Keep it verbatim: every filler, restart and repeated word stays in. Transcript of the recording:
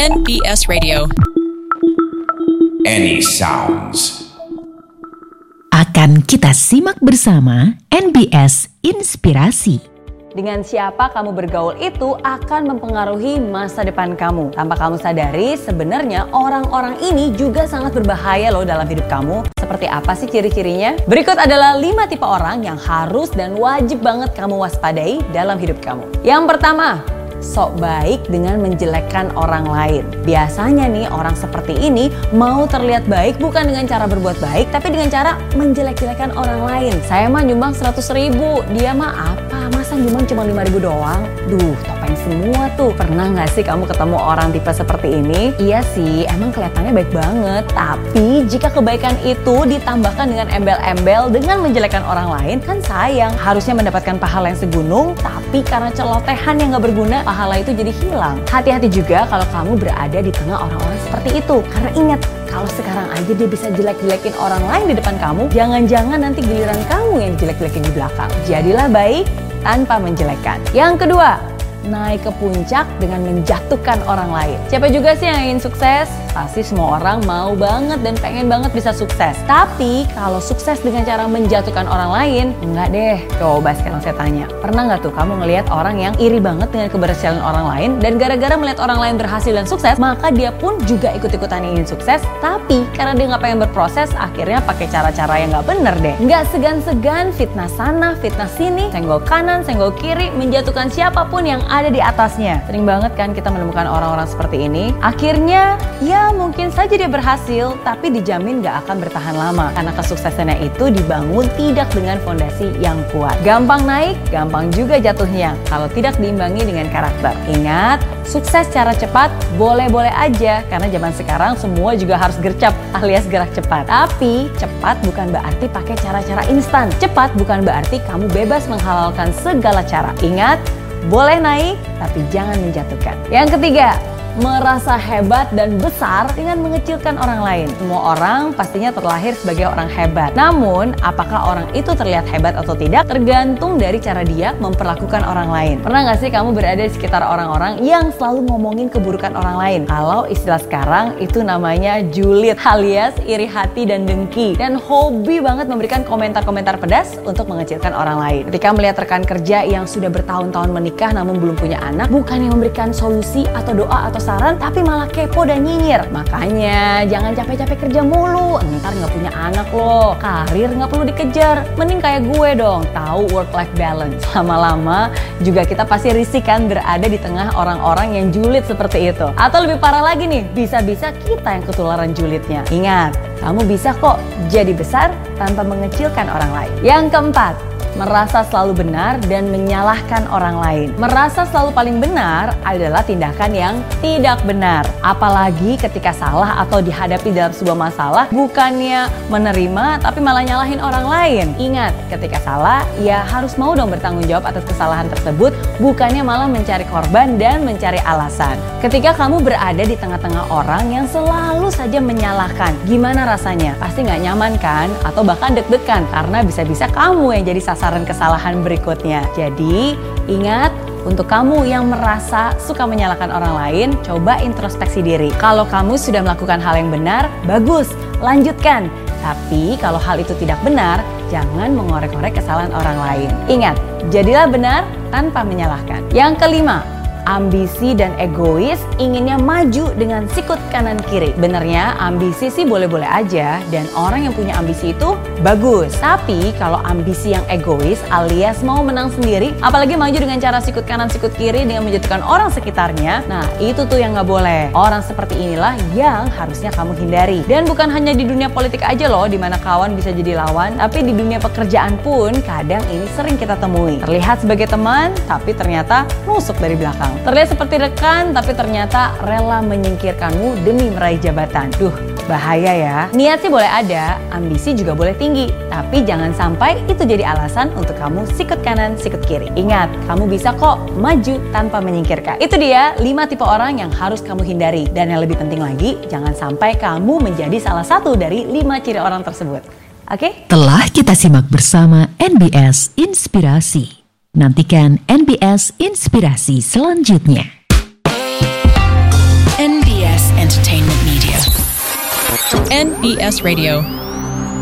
N B S Radio. Any Sounds. Akan kita simak bersama N B S Inspirasi. Dengan siapa kamu bergaul itu akan mempengaruhi masa depan kamu. Tanpa kamu sadari, sebenarnya orang-orang ini juga sangat berbahaya loh dalam hidup kamu. Seperti apa sih ciri-cirinya? Berikut adalah lima tipe orang yang harus dan wajib banget kamu waspadai dalam hidup kamu. Yang pertama, sok baik dengan menjelekkan orang lain. Biasanya nih orang seperti ini mau terlihat baik bukan dengan cara berbuat baik, tapi dengan cara menjelek-jelekan orang lain. Saya mah nyumbang seratus ribu, dia mah apa? Masa nyumbang cuma lima ribu doang? Duh, topeng semua tuh. Pernah gak sih kamu ketemu orang tipe seperti ini? Iya sih, emang kelihatannya baik banget. Tapi jika kebaikan itu ditambahkan dengan embel-embel dengan menjelekkan orang lain, kan sayang. Harusnya mendapatkan pahala yang segunung, tapi karena celotehan yang gak berguna, pahala itu jadi hilang. Hati-hati juga kalau kamu berada di tengah orang-orang seperti itu. Karena ingat, kalau sekarang aja dia bisa jelek-jelekin orang lain di depan kamu, jangan-jangan nanti giliran kamu yang jelek-jelekin di belakang. Jadilah baik tanpa menjelekkan. Yang kedua, naik ke puncak dengan menjatuhkan orang lain. Siapa juga sih yang ingin sukses? Pasti semua orang mau banget dan pengen banget bisa sukses. Tapi kalau sukses dengan cara menjatuhkan orang lain, enggak deh. Coba sekarang saya tanya, pernah nggak tuh kamu ngelihat orang yang iri banget dengan keberhasilan orang lain, dan gara-gara melihat orang lain berhasil dan sukses, maka dia pun juga ikut-ikutan ingin sukses, tapi karena dia nggak pengen berproses, akhirnya pakai cara-cara yang nggak bener deh. Nggak segan-segan fitnah sana, fitnah sini, senggol kanan, senggol kiri, menjatuhkan siapapun yang ada di atasnya. Sering banget kan kita menemukan orang-orang seperti ini. Akhirnya, ya mungkin saja dia berhasil, tapi dijamin gak akan bertahan lama. Karena kesuksesannya itu dibangun tidak dengan fondasi yang kuat. Gampang naik, gampang juga jatuhnya kalau tidak diimbangi dengan karakter. Ingat, sukses secara cepat boleh-boleh aja, karena zaman sekarang semua juga harus gercep alias gerak cepat. Tapi cepat bukan berarti pakai cara-cara instan. Cepat bukan berarti kamu bebas menghalalkan segala cara. Ingat, boleh naik, tapi jangan menjatuhkan. Yang ketiga, merasa hebat dan besar dengan mengecilkan orang lain. Semua orang pastinya terlahir sebagai orang hebat. Namun, apakah orang itu terlihat hebat atau tidak tergantung dari cara dia memperlakukan orang lain. Pernah gak sih kamu berada di sekitar orang-orang yang selalu ngomongin keburukan orang lain? Kalau istilah sekarang itu namanya julid alias iri hati dan dengki. Dan hobi banget memberikan komentar-komentar pedas untuk mengecilkan orang lain. Ketika melihat rekan kerja yang sudah bertahun-tahun menikah namun belum punya anak, bukan yang memberikan solusi atau doa atau saran, tapi malah kepo dan nyinyir. Makanya jangan capek-capek kerja mulu, ntar nggak punya anak loh. Karir nggak perlu dikejar, mending kayak gue dong, tahu work-life balance. Lama-lama juga kita pasti risihkan berada di tengah orang-orang yang julid seperti itu. Atau lebih parah lagi nih, bisa-bisa kita yang ketularan julidnya. Ingat, kamu bisa kok jadi besar tanpa mengecilkan orang lain. Yang keempat, merasa selalu benar dan menyalahkan orang lain. Merasa selalu paling benar adalah tindakan yang tidak benar. Apalagi ketika salah atau dihadapi dalam sebuah masalah, bukannya menerima tapi malah nyalahin orang lain. Ingat, ketika salah, ya harus mau dong bertanggung jawab atas kesalahan tersebut, bukannya malah mencari korban dan mencari alasan. Ketika kamu berada di tengah-tengah orang yang selalu saja menyalahkan, gimana rasanya? Pasti nggak nyaman kan? Atau bahkan deg-degan karena bisa-bisa kamu yang jadi sasaran saran kesalahan berikutnya. Jadi, ingat, untuk kamu yang merasa suka menyalahkan orang lain, coba introspeksi diri. Kalau kamu sudah melakukan hal yang benar, bagus, lanjutkan. Tapi kalau hal itu tidak benar, jangan mengorek-orek kesalahan orang lain. Ingat, jadilah benar tanpa menyalahkan. Yang kelima, ambisi dan egois, inginnya maju dengan sikut kanan kiri. Benernya ambisi sih boleh-boleh aja, dan orang yang punya ambisi itu bagus. Tapi kalau ambisi yang egois alias mau menang sendiri, apalagi maju dengan cara sikut kanan sikut kiri dengan menjatuhkan orang sekitarnya, nah itu tuh yang gak boleh. Orang seperti inilah yang harusnya kamu hindari. Dan bukan hanya di dunia politik aja loh, dimana kawan bisa jadi lawan, tapi di dunia pekerjaan pun kadang ini sering kita temui. Terlihat sebagai teman, tapi ternyata nusuk dari belakang. Terlihat seperti rekan, tapi ternyata rela menyingkirkanmu demi meraih jabatan. Duh, bahaya ya. Niat sih boleh ada, ambisi juga boleh tinggi. Tapi jangan sampai itu jadi alasan untuk kamu sikut kanan, sikut kiri. Ingat, kamu bisa kok maju tanpa menyingkirkan. Itu dia lima tipe orang yang harus kamu hindari. Dan yang lebih penting lagi, jangan sampai kamu menjadi salah satu dari lima ciri orang tersebut. Oke? Okay? Telah kita simak bersama N B S Inspirasi. Nantikan N B S Inspirasi selanjutnya. N B N B S Radio.